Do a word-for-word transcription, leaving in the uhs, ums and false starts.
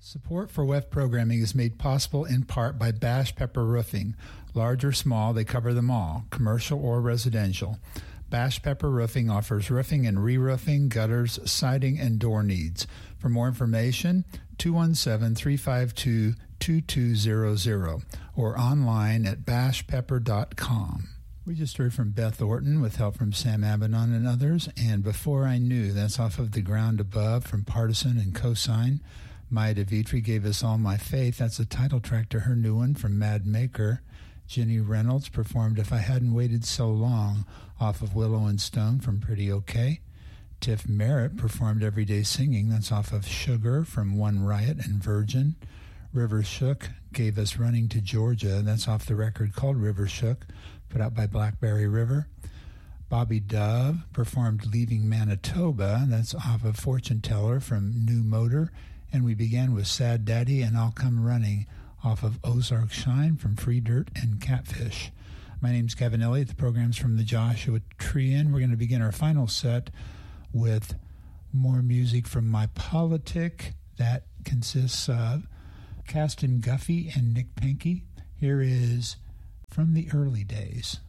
Support for W E F programming is made possible in part by Bash Pepper Roofing. Large or small, they cover them all, commercial or residential. Bash Pepper Roofing offers roofing and re-roofing, gutters, siding, and door needs. For more information, two one seven, three five two, two two zero zero or online at bash pepper dot com. We just heard from Beth Orton with help from Sam Abaddon and others, and Before I Knew, that's off of The Ground Above from Partisan and Cosign. Maya DeVitri gave us All My Faith. That's the title track to her new one from Mad Maker. Jenny Reynolds performed If I Hadn't Waited So Long off of Willow and Stone from Pretty Okay. Tiff Merritt performed Everyday Singing. That's off of Sugar from One Riot and Virgin. River Shook gave us Running to Georgia. That's off the record called River Shook, put out by Blackberry River. Bobby Dove performed Leaving Manitoba. That's off of Fortune Teller from New Motor. And we began with Sad Daddy and I'll Come Running off of Ozark Shine from Free Dirt and Catfish. My name's Kevin Elliott. The program's from the Joshua Tree Inn. We're going to begin our final set with more music from My Politic. That consists of Caston Guffey and Nick Penke. Here is From the Early Days.